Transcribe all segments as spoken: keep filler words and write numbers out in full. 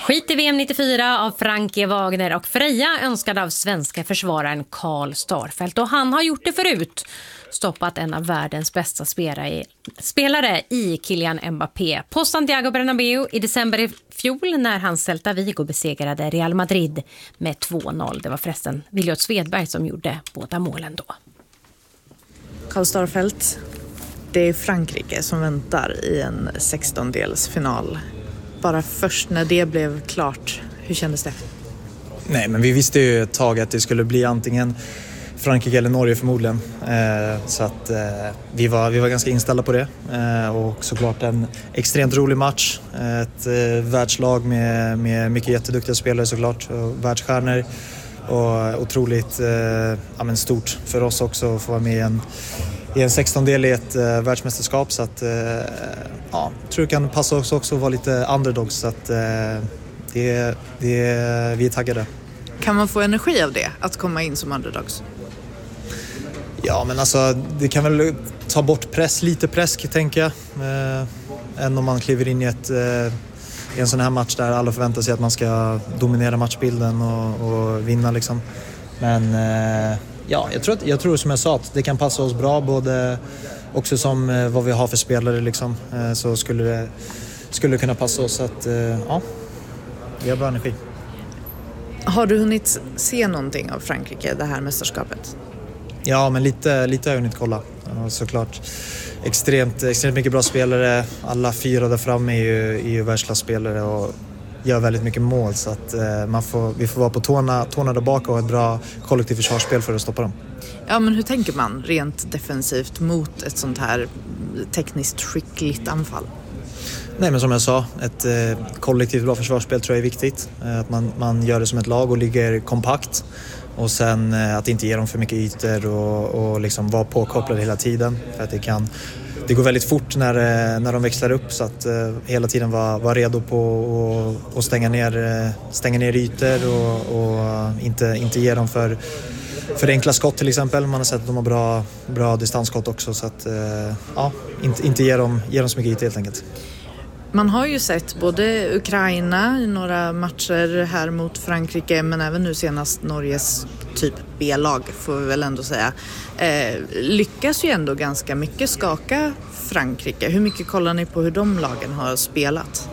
Skit i V M nittiofyra av Frankie Wagner och Freja önskad av svenska försvararen Karl Starfelt. Och han har gjort det förut. Stoppat en av världens bästa spelare, spelare i Kylian Mbappé på Santiago Bernabéu i december i fjol när han Celta Vigo besegrade Real Madrid med två noll. Det var förresten Williot Svedberg som gjorde båda målen då. Karl Starfelt, det är Frankrike som väntar i en sextondelsfinal. Bara först när det blev klart, hur kändes det? Nej, men vi visste ju ett tag att det skulle bli antingen Frankrike eller Norge förmodligen. Eh, så att eh, vi, var, vi var ganska inställda på det. Eh, och såklart en extremt rolig match. Ett eh, världslag med, med mycket jätteduktiga spelare såklart. Och världsstjärnor. Och otroligt eh, ja, men stort för oss också att få vara med i en, i en sextondel i ett eh, världsmästerskap. Så att, eh, ja, tror det kan passa oss också att vara lite underdogs. Så att, eh, det, det, vi är taggade. Kan man få energi av det, att komma in som underdogs? Ja, men alltså det kan väl ta bort press, lite press tänker jag. Eh, än om man kliver in i, ett, eh, i en sån här match där alla förväntar sig att man ska dominera matchbilden och, och vinna liksom. Men eh, ja, jag tror, att, jag tror som jag sa att det kan passa oss bra både också som eh, vad vi har för spelare liksom. Eh, så skulle det, skulle det kunna passa oss att eh, ja, vi har bra energi. Har du hunnit se någonting av Frankrike, det här mästerskapet? Ja, men lite, lite har jag hunnit kolla. Ja, såklart extremt, extremt mycket bra spelare. Alla fyra där framme är ju, är ju världsklasspelare och gör väldigt mycket mål. Så att eh, man får, vi får vara på tårna, tårna där bak och ha ett bra kollektivt försvarsspel för att stoppa dem. Ja, men hur tänker man rent defensivt mot ett sånt här tekniskt skickligt anfall? Nej, men som jag sa, ett eh, kollektivt bra försvarsspel tror jag är viktigt. Eh, att man, man gör det som ett lag och ligger kompakt. Och sen eh, att inte ge dem för mycket ytor och, och liksom vara påkopplade hela tiden. För att det kan, det går väldigt fort när, eh, när de växlar upp. Så att eh, hela tiden vara var redo på att stänga ner, eh, stänga ner ytor och, och inte, inte ge dem för, för enkla skott till exempel. Man har sett att de har bra, bra distansskott också. Så att eh, ja, inte, inte ge dem, ge dem så mycket ytor helt enkelt. Man har ju sett både Ukraina i några matcher här mot Frankrike, men även nu senast Norges typ B-lag får vi väl ändå säga. Eh, lyckas ju ändå ganska mycket skaka Frankrike. Hur mycket kollar ni på hur de lagen har spelat?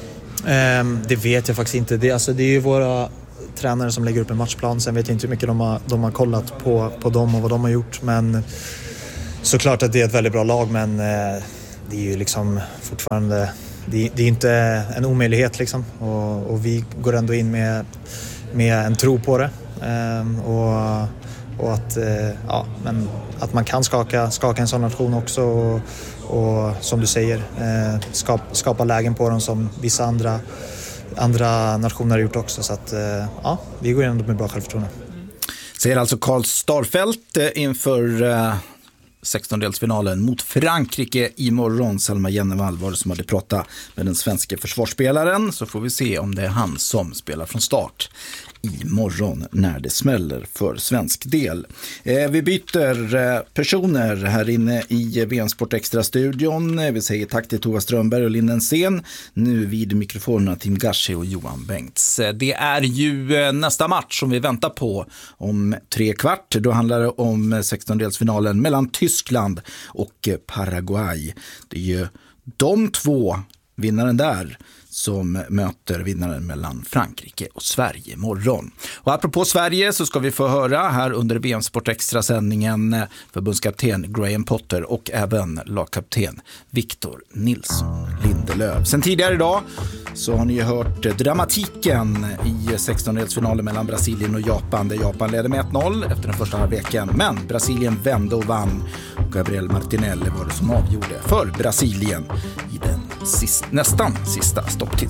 Eh, det vet jag faktiskt inte. Det, alltså, det är ju våra tränare som lägger upp en matchplan. Sen vet jag inte hur mycket de har, de har kollat på, på dem och vad de har gjort. Men såklart att det är ett väldigt bra lag, men eh, det är ju liksom fortfarande... Det, det är inte en omöjlighet liksom. och, och vi går ändå in med, med en tro på det ehm, och, och att, eh, ja, men att man kan skaka, skaka en sån nation också och, och som du säger eh, skap, skapa lägen på dem som vissa andra, andra nationer har gjort också. Så att, eh, ja, vi går ändå med bra självförtroende. Säger alltså Karl Starfelt inför eh... sextondelsfinalen mot Frankrike imorgon. Selma Jennevall var det som hade pratat med den svenska försvarsspelaren, så får vi se om det är han som spelar från start imorgon när det smäller för svensk del. Eh, vi byter eh, personer här inne i V M Sport Extra-studion. Vi säger tack till Tova Strömberg och Linden Sen. Nu vid mikrofonerna Tim Gashi och Johan Bengts. Det är ju eh, nästa match som vi väntar på om tre kvart. Då handlar det om sextondelsfinalen mellan Tyskland och eh, Paraguay. Det är ju de två vinnaren där som möter vinnaren mellan Frankrike och Sverige imorgon. Och apropå Sverige så ska vi få höra här under V M Sport Extra-sändningen förbundskapten Graham Potter och även lagkapten Victor Nilsson Lindelöf. Sen tidigare idag så har ni ju hört dramatiken i sextondelsfinalen mellan Brasilien och Japan, där Japan ledde med ett noll efter den första halvleken. Men Brasilien vände och vann. Gabriel Martinelli var det som avgjorde för Brasilien i den sist, nästan sista stopptid.